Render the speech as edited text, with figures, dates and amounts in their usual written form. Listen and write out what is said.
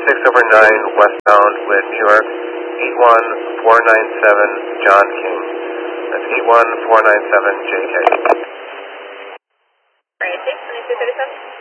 6/9 westbound with New York, 81497 John King. That's 81497 JK. Alright, 2237.